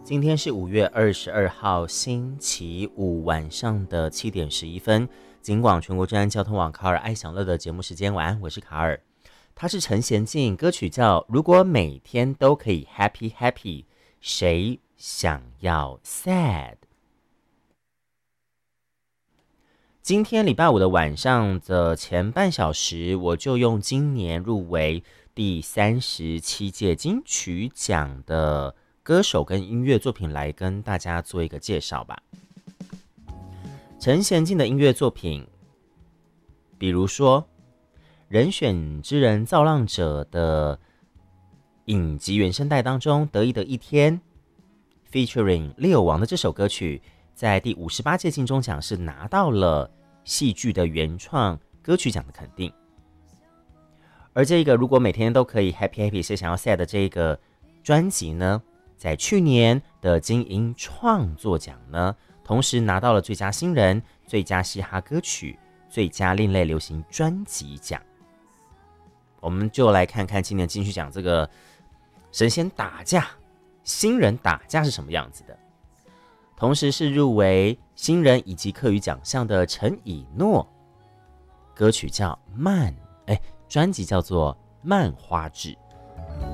今天是5月22号星期五晚上的7点11分，警广全国治安交通网卡尔爱享乐的节目时间，晚安，我是卡尔。他是陈娴静，歌曲叫《如果每天都可以 Happy Happy》，谁想要 Sad？ 今天礼拜五的晚上的前半小时，我就用今年入围第37届金曲奖的歌手跟音乐作品来跟大家做一个介绍吧。陈娴静的音乐作品，比如说人选之人造浪者的影集原声带当中得意的一天 featuring Leo 王的这首歌曲，在第58届金钟奖是拿到了戏剧的原创歌曲奖的肯定。而这个如果每天都可以 Happy Happy 谁想要 Sad 的这个专辑呢，在去年的金音创作奖呢，同时拿到了最佳新人、最佳嘻哈歌曲、最佳另类流行专辑奖。我们就来看看今年金曲奖这个神仙打架、新人打架是什么样子的。同时是入围新人以及客语奖项的陈以诺，歌曲叫《慢》，专辑叫做《漫花志》。